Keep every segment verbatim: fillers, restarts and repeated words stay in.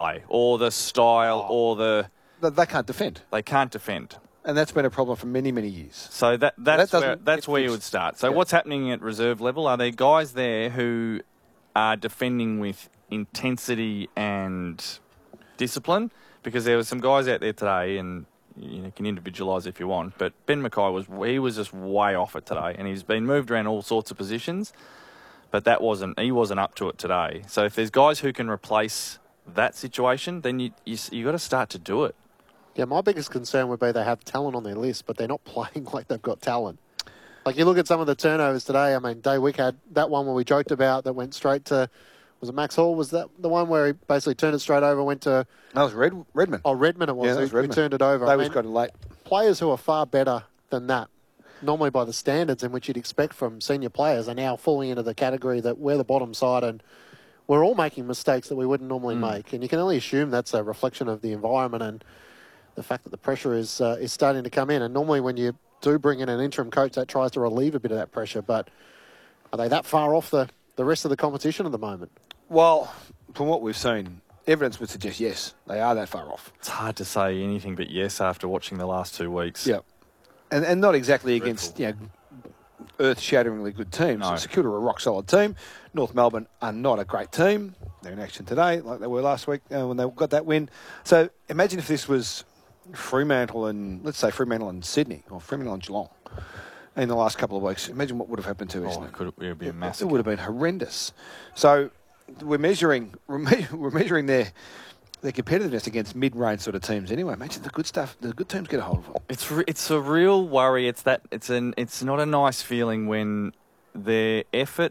play or the style Oh. or the... They, they can't defend. They can't defend. And that's been a problem for many, many years. So that that's that where, that's where you would start. So Yeah. what's happening at reserve level? Are there guys there who are defending with intensity and discipline? Because there were some guys out there today, and you know, can individualise if you want, but Ben Mackay was he was just way off it today, and he's been moved around all sorts of positions, but that wasn't he wasn't up to it today. So if there's guys who can replace that situation, then you you you got to start to do it. Yeah, my biggest concern would be they have talent on their list, but they're not playing like they've got talent. Like you look at some of the turnovers today. I mean, Day Wick had that one where we joked about that went straight to, was it Max Hall? Was that the one where he basically turned it straight over, went to... That was Red, Redmond. Oh, Redmond it was. Yeah, that was who, Redmond. who turned it over. They I was mean, got it late. Players who are far better than that, normally by the standards in which you'd expect from senior players, are now falling into the category that we're the bottom side and we're all making mistakes that we wouldn't normally Mm. make. And you can only assume that's a reflection of the environment and the fact that the pressure is uh, is starting to come in. And normally when you do bring in an interim coach, that tries to relieve a bit of that pressure. But are they that far off the, the rest of the competition at the moment? Well, from what we've seen, evidence would suggest yes, they are that far off. It's hard to say anything but yes after watching the last two weeks. Yeah. And and not exactly Dreadful. against, you know, earth-shatteringly good teams. No. St Kilda are a rock-solid team. North Melbourne are not a great team. They're in action today, like they were last week uh, when they got that win. So imagine if this was Fremantle and, let's say Fremantle and Sydney, or Fremantle and Geelong in the last couple of weeks. Imagine what would have happened to us. Oh, it could it would be a It massacre. would have been horrendous. So we're measuring we're, me- we're measuring their their competitiveness against mid-range sort of teams anyway. Imagine the good stuff, the good teams get a hold of them. It's re- it's a real worry. It's that it's an it's not a nice feeling when their effort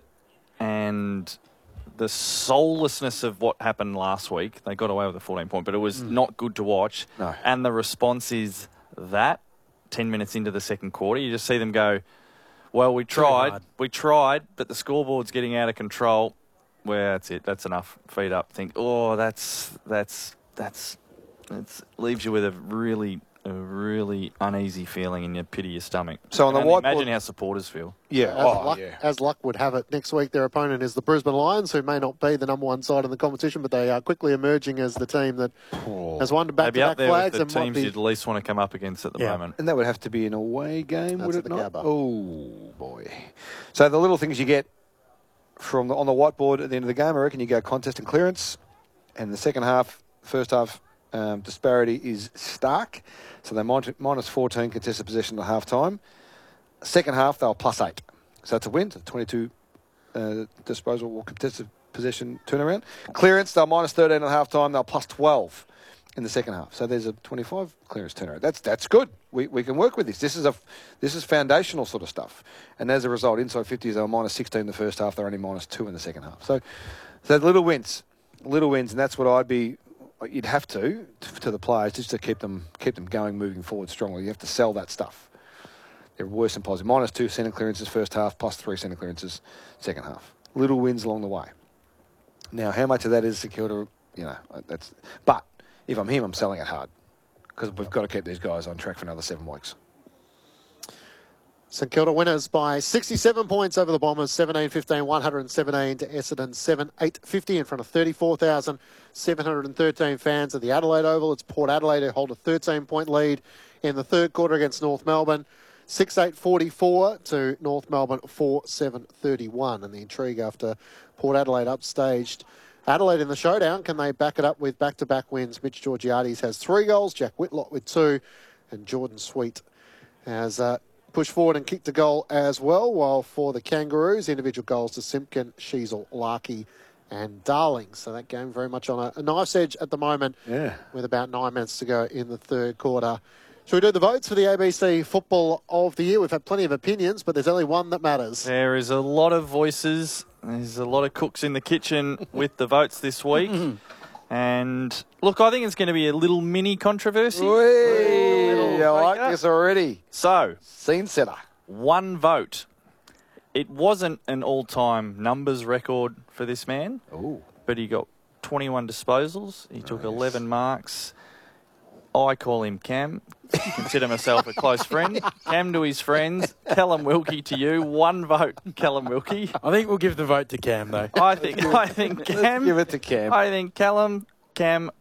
and the soullessness of what happened last week. They got away with a fourteen point, but it was not good to watch. No. And the response is that ten minutes into the second quarter, you just see them go, "Well, we tried, hard. we tried, but the scoreboard's getting out of control." Well, that's it. That's enough. Feet up. Think, oh, that's that's that's that's leaves you with a really a really uneasy feeling in your pit of your stomach. So on the And whiteboard- imagine how supporters feel. Yeah, As, oh, luck, yeah. as luck would have it, next week their opponent is the Brisbane Lions, who may not be the number one side in the competition, but they are quickly emerging as the team that Oh. has won They'd back-to-back be up there flags with and the might teams be... you'd least want to come up against at the Yeah. moment. And that would have to be an away game, That's would at it the not? Gabba. Oh, boy. So the little things you get from the, on the whiteboard at the end of the game, I reckon you go contest and clearance. And the second half, first half um, disparity is stark. So they're min- minus fourteen contested possession at half time. Second half, they were plus eight. So it's a win. It's a twenty-two uh, disposal or contested possession turnaround. Clearance, they're minus thirteen at half time. They're plus twelve in the second half. So there's a twenty-five clearance turnaround. That's that's good. We we can work with this. This is a this is foundational sort of stuff. And as a result, inside fifties, they were minus sixteen in the first half. They're only minus two in the second half. So so little wins, little wins, and that's what I'd be. You'd have to to the players just to keep them keep them going, moving forward strongly. You have to sell that stuff. They're worse than positive. Minus two centre clearances first half, plus three centre clearances second half. Little wins along the way. Now, how much of that is secured? Or, you know, that's. But if I'm him, I'm selling it hard because we've got to keep these guys on track for another seven weeks. St Kilda winners by sixty-seven points over the Bombers, seventeen fifteen, one hundred seventeen to Essendon, seven eight fifty in front of thirty-four thousand seven hundred thirteen fans at the Adelaide Oval. It's Port Adelaide who hold a thirteen-point lead in the third quarter against North Melbourne. six eight forty-four to North Melbourne, four seven thirty-one. And the intrigue after Port Adelaide upstaged Adelaide in the showdown, can they back it up with back-to-back wins? Mitch Georgiades has three goals, Jack Whitlock with two, and Jordan Sweet has uh, pushed forward and kicked a goal as well, while for the Kangaroos, individual goals to Simpkin, Sheasel, Larkey and Darling. So that game very much on a, a knife's edge at the moment, Yeah. with about nine minutes to go in the third quarter. Shall we do the votes for the A B C Football of the Year? We've had plenty of opinions, but there's only one that matters. There is a lot of voices. There's a lot of cooks in the kitchen with the votes this week. And look, I think it's going to be a little mini controversy. Whee! Little I like faker. this already. So, Scene setter. one vote. It wasn't an all-time numbers record for this man, Ooh. but he got twenty-one disposals. He took eleven marks. I call him Cam. Consider myself a close friend. Cam to his friends. Callum Wilkie to you. One vote, Callum Wilkie. I think we'll give the vote to Cam, though. I think I think Cam. Give it to Cam. I think Callum Cam